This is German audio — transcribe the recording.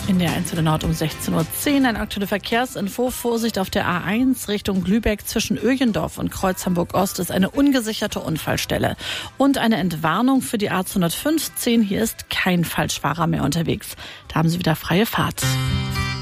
In der 1 Nord um 16:10 Uhr eine aktuelle Verkehrsinfo. Vorsicht auf der A1 Richtung Lübeck zwischen Öjendorf und Kreuz Hamburg-Ost ist eine ungesicherte Unfallstelle. Und eine Entwarnung für die A215. Hier ist kein Falschfahrer mehr unterwegs. Da haben Sie wieder freie Fahrt.